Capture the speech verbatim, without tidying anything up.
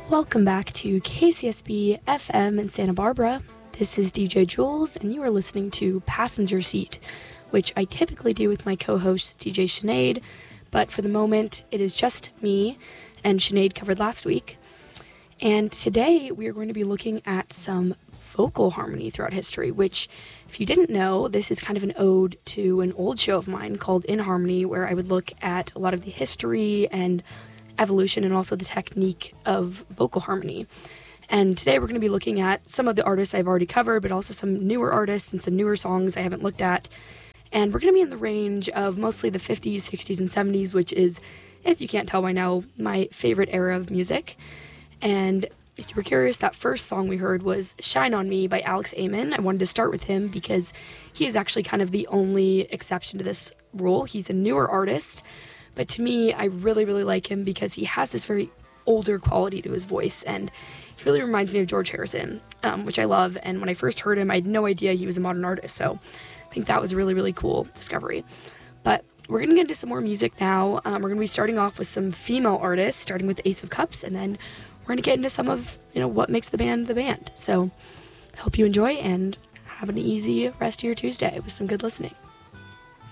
Welcome back to K C S B F M in Santa Barbara. This is D J Jules, and you are listening to Passenger Seat, which I typically do with my co-host D J Sinead, but for the moment it is just me, and Sinead covered last week. And today we are going to be looking at some vocal harmony throughout history, which, if you didn't know, this is kind of an ode to an old show of mine called In Harmony, where I would look at a lot of the history and evolution and also the technique of vocal harmony. And today we're going to be looking at some of the artists I've already covered, but also some newer artists and some newer songs I haven't looked at. And we're going to be in the range of mostly the fifties, sixties, and seventies, which is, if you can't tell by now, my favorite era of music. And if you were curious, that first song we heard was Shine On Me by Alex Amen. I wanted to start with him because he is actually kind of the only exception to this rule. He's a newer artist, but to me, I really, really like him because he has this very older quality to his voice, and he really reminds me of George Harrison, um, which I love. And when I first heard him, I had no idea he was a modern artist, so I think that was a really, really cool discovery. But we're going to get into some more music now. Um, we're going to be starting off with some female artists, starting with Ace of Cups, and then we're going to get into some of, you know, what makes the band the band. So I hope you enjoy and have an easy rest of your Tuesday with some good listening.